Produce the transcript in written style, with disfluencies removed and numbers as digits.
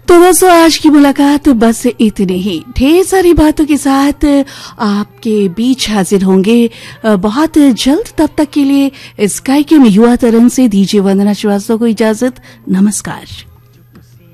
तो दोस्तों आज की मुलाकात बस इतनी ही। ढेर सारी बातों के साथ आपके बीच हाजिर होंगे बहुत जल्द। तब तक के लिए स्काई के युवा तरंग से दीजिए वंदना श्रीवास्तव को इजाजत। नमस्कार।